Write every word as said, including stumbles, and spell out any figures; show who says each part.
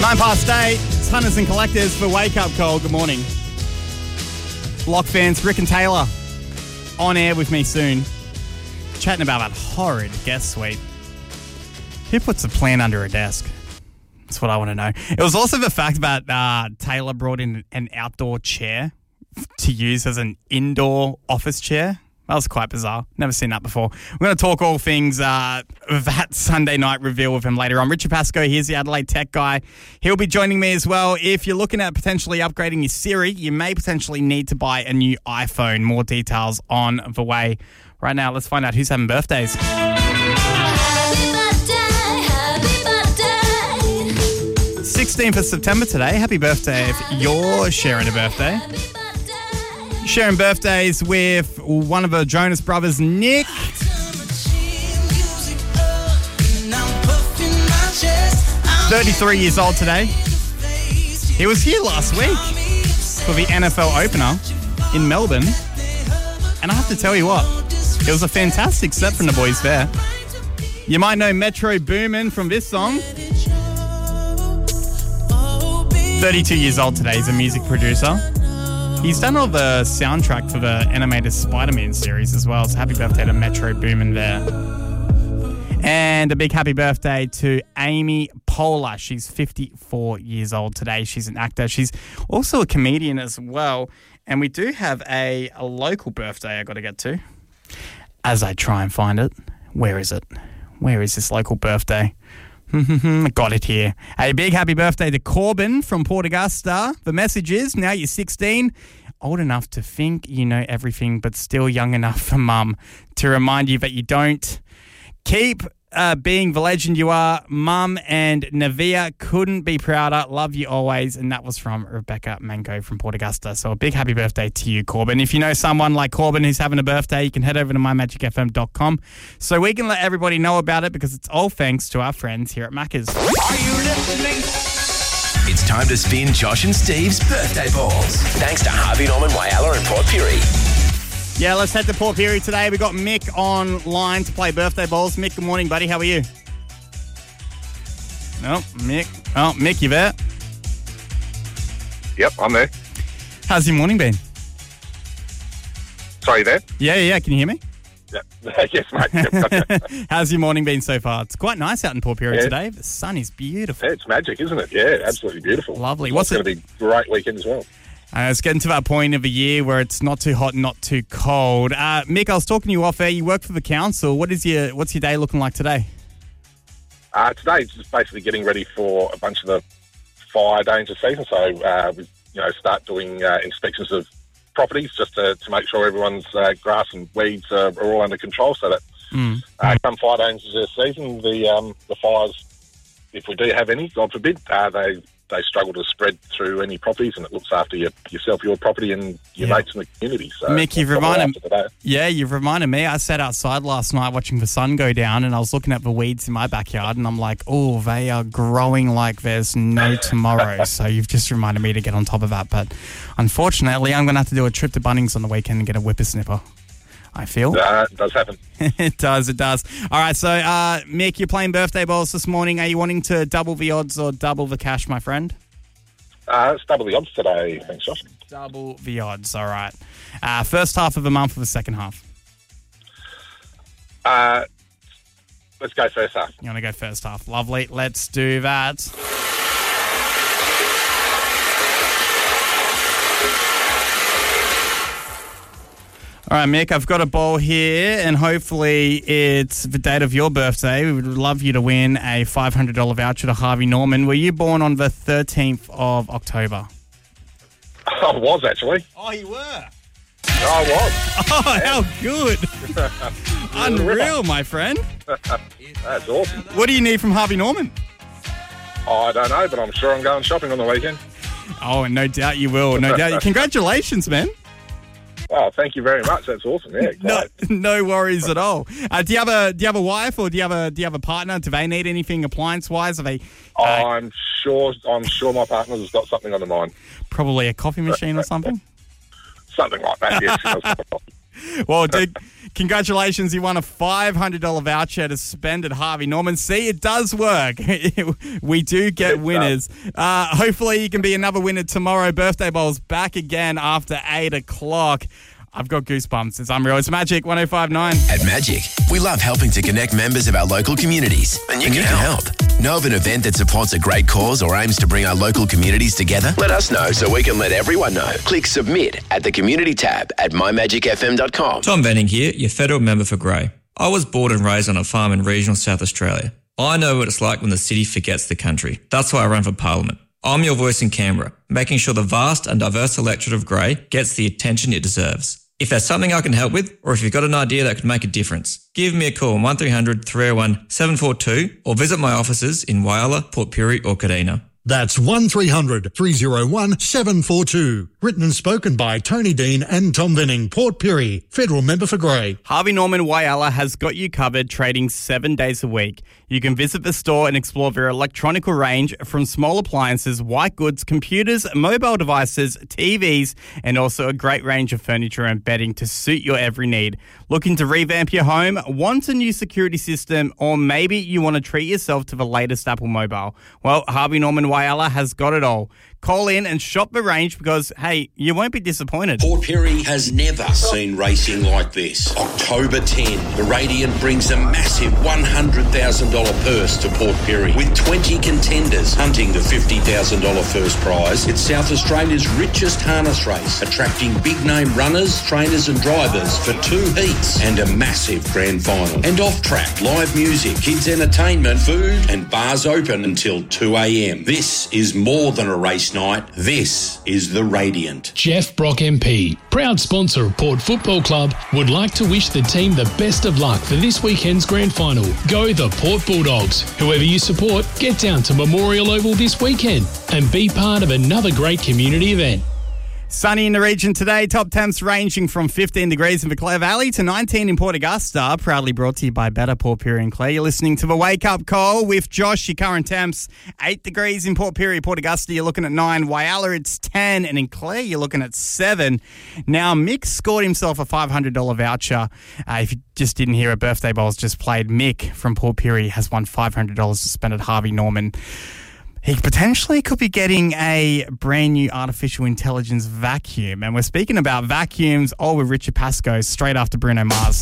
Speaker 1: Nine past eight, it's Hunters and Collectors for Wake Up Call. Good morning. Lock fans, Rick and Taylor on air with me soon. Chatting about that horrid guest suite. Who puts a plant under a desk? That's what I want to know. It was also the fact that uh, Taylor brought in an outdoor chair to use as an indoor office chair. That was quite bizarre. Never seen that before. We're going to talk all things uh, that Sunday night reveal with him later on. Richard Pascoe, here's the Adelaide tech guy. He'll be joining me as well. If you're looking at potentially upgrading your Siri, you may potentially need to buy a new iPhone. More details on the way. Right now, let's find out who's having birthdays.
Speaker 2: Happy birthday, happy birthday.
Speaker 1: sixteenth of September today. Happy birthday if you're sharing a birthday. Sharing birthdays with one of the Jonas Brothers, Nick. thirty-three years old today. He was here last week for the N F L opener in Melbourne. And I have to tell you what, it was a fantastic set from the boys there. You might know Metro Boomin from this song. thirty-two years old today. He's a music producer. He's done all the soundtrack for the animated Spider-Man series as well. So happy birthday to Metro Boomin there. And a big happy birthday to Amy Poehler. She's fifty-four years old today. She's an actor. She's also a comedian as well. And we do have a, a local birthday I got to get to. As I try and find it. Where is it? Where is this local birthday? Got it here. A big happy birthday to Corbin from Port Augusta. The message is, now you're sixteen, old enough to think you know everything, but still young enough for mum to remind you that you don't. Keep uh, being the legend you are. Mum and Navia couldn't be prouder. Love you always. And that was from Rebecca Mango from Port Augusta. So a big happy birthday to you, Corbin. If you know someone like Corbin who's having a birthday, you can head over to my magic f m dot com so we can let everybody know about it, because it's all thanks to our friends here at Macca's.
Speaker 3: Are you listening? It's time to spin Josh and Steve's birthday balls. Thanks to Harvey Norman Whyalla and Port Pirie.
Speaker 1: Yeah, let's head to Port Pirie today. We've got Mick online to play birthday balls. Mick, good morning, buddy. How are you? No, Mick. Oh, Mick, you there?
Speaker 4: Yep, I'm there.
Speaker 1: How's your morning been?
Speaker 4: Sorry, you there?
Speaker 1: Yeah, yeah, yeah. Can you hear me?
Speaker 4: Yep. Yes, mate. Yep, gotcha.
Speaker 1: How's your morning been so far? It's quite nice out in Port Pirie
Speaker 4: Yeah.
Speaker 1: today. The sun is beautiful.
Speaker 4: Yeah, it's magic, isn't it? Yeah, absolutely beautiful.
Speaker 1: Lovely.
Speaker 4: It's
Speaker 1: What's
Speaker 4: going
Speaker 1: it?
Speaker 4: to be a great weekend as well.
Speaker 1: Uh, it's getting to that point of the year where it's not too hot, not too cold. Uh, Mick, I was talking to you off air. You work for the council. What is your What's your day looking like today?
Speaker 4: Uh, today is just basically getting ready for a bunch of the fire danger season. So uh, we, you know, start doing uh, inspections of properties just to, to make sure everyone's uh, grass and weeds are, are all under control. So that
Speaker 1: Mm.
Speaker 4: uh, come fire danger season, the um, the fires, if we do have any, God forbid, uh, they they struggle to spread through any properties, and it looks after your, yourself, your property, and your
Speaker 1: Yeah.
Speaker 4: mates in the community. So
Speaker 1: Mick, you've
Speaker 4: that's what we're
Speaker 1: reminded
Speaker 4: after today.
Speaker 1: Yeah, you've reminded me. I sat outside last night watching the sun go down, and I was looking at the weeds in my backyard, and I'm like, oh, they are growing like there's no tomorrow. So you've just reminded me to get on top of that. But unfortunately, I'm going to have to do a trip to Bunnings on the weekend and get a whippersnipper, I feel.
Speaker 4: Uh, it does happen.
Speaker 1: It does, it does. All right, so uh, Mick, you're playing birthday balls this morning. Are you wanting to double the odds or double the cash, my friend?
Speaker 4: Uh, it's double the odds today. Thanks, Josh.
Speaker 1: Double the odds, all right. Uh, first half of the month or the second half?
Speaker 4: Uh, let's go first half.
Speaker 1: You want to go first half? Lovely. Let's do that. All right, Mick, I've got a ball here, and hopefully it's the date of your birthday. We would love you to win a five hundred dollars voucher to Harvey Norman. Were you born on the thirteenth of October?
Speaker 4: I was, actually.
Speaker 1: Oh, you were?
Speaker 4: I was.
Speaker 1: Oh, how good. Unreal, my friend.
Speaker 4: That's awesome.
Speaker 1: What do you need from Harvey Norman?
Speaker 4: Oh, I don't know, but I'm sure I'm going shopping on the weekend.
Speaker 1: Oh, and no doubt you will. No doubt. Congratulations, man.
Speaker 4: Oh, thank you very much. That's awesome. Yeah,
Speaker 1: No,
Speaker 4: great.
Speaker 1: no worries at all. Uh, do you have a Do you have a wife, or do you have a Do you have a partner? Do they need anything appliance wise? Are they uh,
Speaker 4: I'm sure. I'm sure my partner has got something on the mind.
Speaker 1: probably a coffee machine or something?
Speaker 4: Something like that. Yes.
Speaker 1: Well, dude, congratulations. You won a five hundred dollars voucher to spend at Harvey Norman. See, it does work. We do get
Speaker 4: It
Speaker 1: winners. Uh, hopefully you can be another winner tomorrow. Birthday Bowl's back again after eight o'clock. I've got goosebumps. It's unreal. It's Magic one oh five point nine.
Speaker 3: At Magic, we love helping to connect members of our local communities. And you, can, help. Know of an event that supports a great cause or aims to bring our local communities together? Let us know so we can let everyone know. Click submit at the community tab at my magic f m dot com.
Speaker 5: Tom Venning here, your federal member for Grey. I was born and raised on a farm in regional South Australia. I know what it's like when the city forgets the country. That's why I run for Parliament. I'm your voice in Canberra, making sure the vast and diverse electorate of Grey gets the attention it deserves. If there's something I can help with, or if you've got an idea that could make a difference, give me a call on one three hundred three oh one seven four two or visit my offices in Whyalla, Port Pirie or Kadina.
Speaker 6: That's one three hundred three oh one seven four two. Written and spoken by Tony Dean and Tom Venning, Port Pirie, federal member for Grey.
Speaker 1: Harvey Norman Whyalla has got you covered, trading seven days a week. You can visit the store and explore their electronic range from small appliances, white goods, computers, mobile devices, T Vs, and also a great range of furniture and bedding to suit your every need. Looking to revamp your home, want a new security system, or maybe you want to treat yourself to the latest Apple mobile? Well, Harvey Norman Whyalla has got it all. Call in and shop the range because, hey, you won't be disappointed.
Speaker 7: Port Pirie has never seen racing like this. October tenth, the Radiant brings a massive one hundred thousand dollars purse to Port Pirie with twenty contenders hunting the fifty thousand dollars first prize. It's South Australia's richest harness race, attracting big-name runners, trainers and drivers for two heats and a massive grand final. And off-track, live music, kids entertainment, food and bars open until two a.m. This is more than a race night. This is the Radiant.
Speaker 8: Jeff Brock M P, proud sponsor of Port Football Club, would like to wish the team the best of luck for this weekend's grand final. Go the Port Bulldogs. Whoever you support, get down to Memorial Oval this weekend and be part of another great community event.
Speaker 1: Sunny in the region today. Top temps ranging from fifteen degrees in the Clare Valley to nineteen in Port Augusta. Proudly brought to you by Better Port Pirie and Clare. You're listening to the Wake Up Call with Josh. Your current temps, eight degrees in Port Pirie. Port Augusta, you're looking at nine. Whyalla, it's ten. And in Clare, you're looking at seven. Now, Mick scored himself a five hundred dollars voucher. Uh, if you just didn't hear it, Birthday Bowls just played. Mick from Port Pirie has won five hundred dollars to spend at Harvey Norman. He potentially could be getting a brand new artificial intelligence vacuum. And we're speaking about vacuums all with Richard Pascoe straight after Bruno Mars.